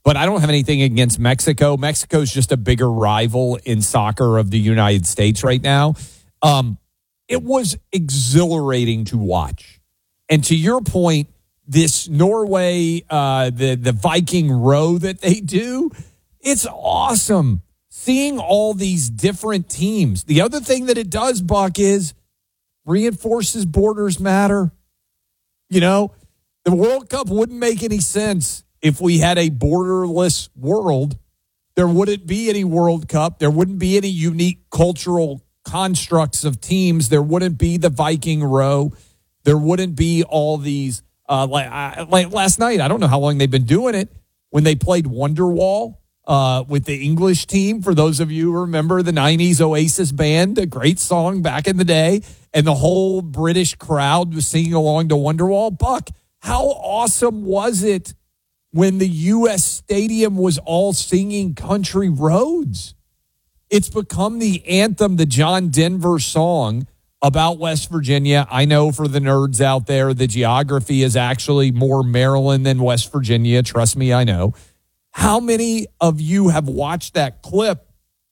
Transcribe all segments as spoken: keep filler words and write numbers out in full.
but I don't have anything against Mexico. Mexico's just a bigger rival in soccer of the United States right now. Um, it was exhilarating to watch. And to your point, this Norway, uh, the, the Viking row that they do, it's awesome seeing all these different teams. The other thing that it does, Buck, is reinforces borders matter. You know, the World Cup wouldn't make any sense if we had a borderless world. There wouldn't be any World Cup. There wouldn't be any unique cultural constructs of teams. There wouldn't be the Viking row. There wouldn't be all these, uh, like, I, like last night, I don't know how long they've been doing it, when they played Wonderwall uh, with the English team. For those of you who remember the nineties Oasis band, a great song back in the day, and the whole British crowd was singing along to Wonderwall. Buck, how awesome was it when the U S stadium was all singing Country Roads? It's become the anthem, the John Denver song about West Virginia. I know for the nerds out there, the geography is actually more Maryland than West Virginia. Trust me, I know. How many of you have watched that clip?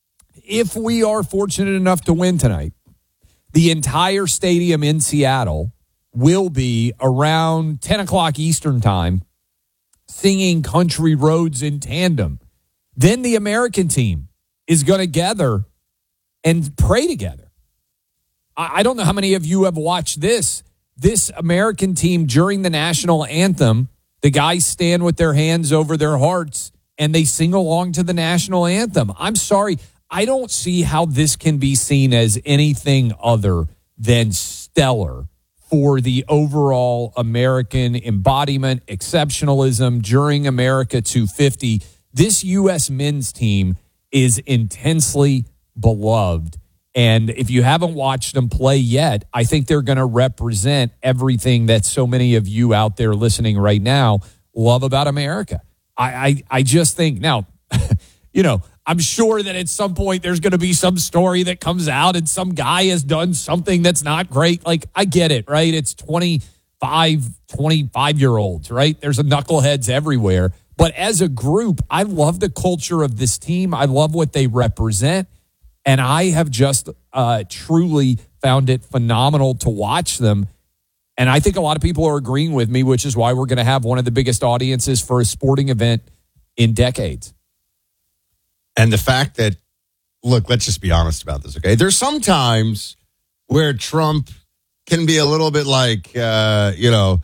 If we are fortunate enough to win tonight, the entire stadium in Seattle will be around ten o'clock Eastern time singing Country Roads in tandem. Then the American team is going to gather and pray together. I don't know how many of you have watched this. This American team during the national anthem, the guys stand with their hands over their hearts and they sing along to the national anthem. I'm sorry, I don't see how this can be seen as anything other than stellar for the overall American embodiment, exceptionalism during America two fifty. This U S men's team is intensely beloved. And if you haven't watched them play yet, I think they're going to represent everything that so many of you out there listening right now love about America. I, I, I just think, now, you know, I'm sure that at some point there's going to be some story that comes out and some guy has done something that's not great. Like, I get it, right? It's twenty-five, twenty-five-year-olds, right? There's a knuckleheads everywhere. But as a group, I love the culture of this team. I love what they represent. And I have just uh, truly found it phenomenal to watch them. And I think a lot of people are agreeing with me, which is why we're going to have one of the biggest audiences for a sporting event in decades. And the fact that, look, let's just be honest about this, okay? There's some times where Trump can be a little bit like, uh, you know,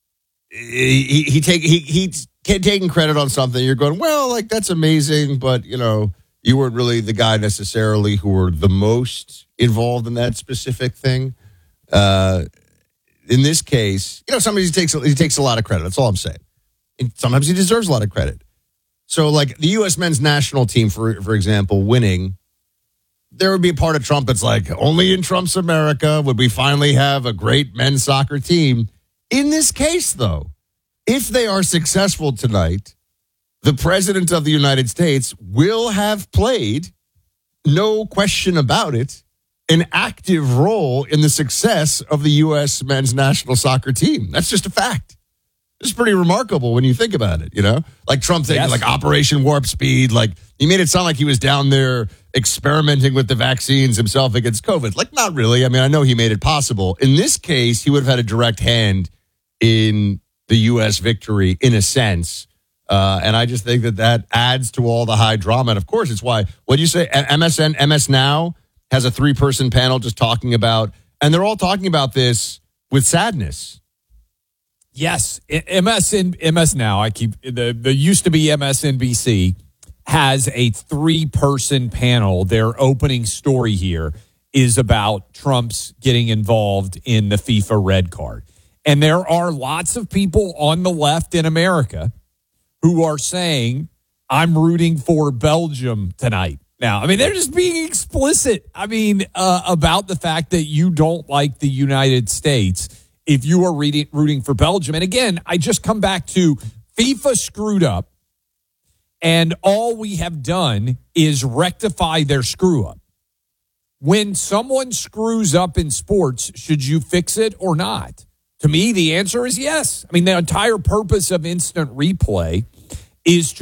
he he take he he's taking credit on something. You're going, well, like, that's amazing, but, you know, you weren't really the guy necessarily who were the most involved in that specific thing. Uh, in this case, you know, somebody he takes he takes a lot of credit. That's all I'm saying. And sometimes he deserves a lot of credit. So, like, the U S men's national team, for for example, winning, there would be a part of Trump that's like, only in Trump's America would we finally have a great men's soccer team. In this case, though, if they are successful tonight, the president of the United States will have played, no question about it, an active role in the success of the U S men's national soccer team. That's just a fact. It's pretty remarkable when you think about it, you know? Like Trump thinking, yes. like Operation Warp Speed, like he made it sound like he was down there experimenting with the vaccines himself against COVID. Like, not really. I mean, I know he made it possible. In this case, he would have had a direct hand in the U S victory in a sense. Uh, and I just think that that adds to all the high drama. And of course, it's why, what do you say? M S N, M S Now has a three-person panel just talking about, and they're all talking about this with sadness. Yes, M S N, M S Now, I keep, the, the used to be M S N B C, has a three-person panel. Their opening story here is about Trump's getting involved in the FIFA red card. And there are lots of people on the left in America who are saying, I'm rooting for Belgium tonight. Now, I mean, they're just being explicit, I mean, uh, about the fact that you don't like the United States if you are reading, rooting for Belgium. And again, I just come back to FIFA screwed up, and all we have done is rectify their screw up. When someone screws up in sports, should you fix it or not? To me, the answer is yes. I mean, the entire purpose of instant replay is to